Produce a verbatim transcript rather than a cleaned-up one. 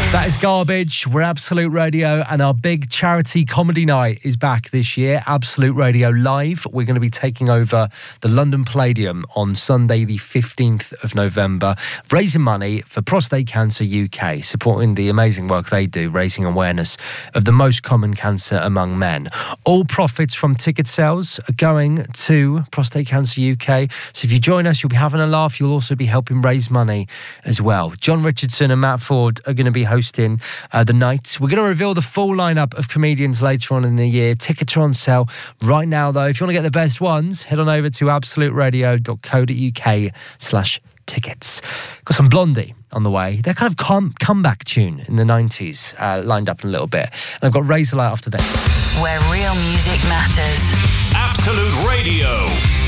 That is Garbage. We're Absolute Radio, and our big charity comedy night is back this year. Absolute Radio Live. We're going to be taking over the London Palladium on Sunday, the fifteenth of November, raising money for Prostate Cancer U K, supporting the amazing work they do, raising awareness of the most common cancer among men. All profits from ticket sales are going to Prostate Cancer U K. So if you join us, you'll be having a laugh. You'll also be helping raise money as well. John Richardson and Matt Ford are going to be hosting hosting uh, the night. We're going to reveal the full lineup of comedians later on in the year. Tickets are on sale right now, though. If you want to get the best ones, head on over to absolute radio dot co dot uk slash tickets. Got some Blondie on the way. They're kind of come comeback tune in the nineties, uh, lined up in a little bit. And I've got Razorlight after this. Where real music matters. Absolute Radio.